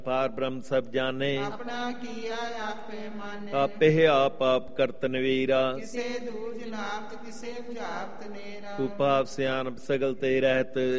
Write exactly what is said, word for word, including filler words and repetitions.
ਪਾਰ ਬ੍ਰਹਮ ਸਭ ਜਾਣੇ, ਆਪਣਾ ਕੀਆ ਆਪੇ ਮਾਨੇ। ਆਪੇ ਆਪ ਆਪ ਕਰਤ ਨਵੀਰਾ, ਕਿਸੇ ਦੂਜ ਨਾਪਤ ਕਿਸੇ ਬੁਝਾਵਤ ਨੇਰਾ। ਤੂੰ ਪਾਪ ਸਿਆਣਪ ਸਗਲ ਤੇ ਰਹਿਤ,